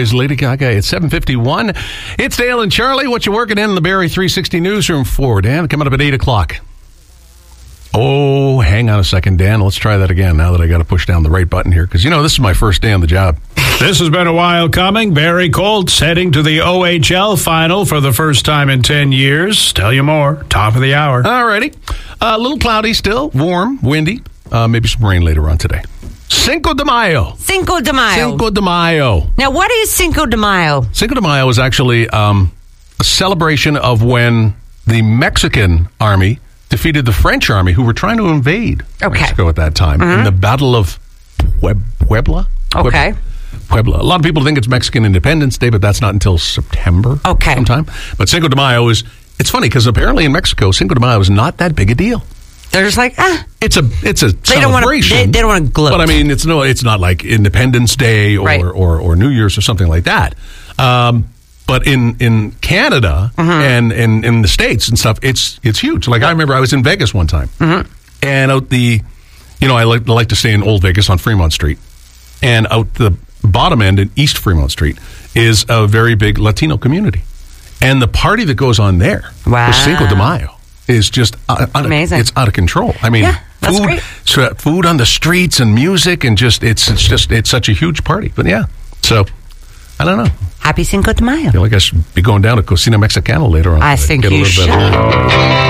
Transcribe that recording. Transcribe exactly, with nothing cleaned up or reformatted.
is Lady Gaga. It's seven fifty-one. It's Dale and Charlie. What you working in the Barrie three sixty newsroom for, Dan? Coming up at eight o'clock. Oh, hang on a second, Dan. Let's try that again now that I got to push down the right button here. Because, you know, this is my first day on the job. This has been a while coming. Barrie Colts heading to the O H L final for the first time in ten years. Tell you more. Top of the hour. All righty. A little cloudy still. Warm, windy. Uh, maybe some rain later on today. Cinco de Mayo. Cinco de Mayo. Cinco de Mayo. Now, what is Cinco de Mayo? Cinco de Mayo is actually um, a celebration of when the Mexican army defeated the French army who were trying to invade okay. Mexico at that time mm-hmm. in the Battle of Puebla. Okay. Puebla. A lot of people think it's Mexican Independence Day, but that's not until September okay. sometime. But Cinco de Mayo is, it's funny because apparently in Mexico, Cinco de Mayo is not that big a deal. They're just like, ah. It's a it's a they celebration. Don't wanna, they, they don't want to gloat. But I mean, it's no, it's not like Independence Day or, right. or, or New Year's or something like that. Um, but in, in Canada mm-hmm. and, and in the States and stuff, it's it's huge. Like, I remember I was in Vegas one time. Mm-hmm. And out the, you know, I like, like to stay in Old Vegas on Fremont Street. And out the bottom end in East Fremont Street is a very big Latino community. And the party that goes on there wow. for Cinco de Mayo is just uh, amazing. It's out of control. I mean, yeah, that's food, great. So, food on the streets and music and just it's it's just it's such a huge party. But yeah, so I don't know. Happy Cinco de Mayo. I feel like I should be going down to Cocina Mexicana later on. I think get a you little should. Bit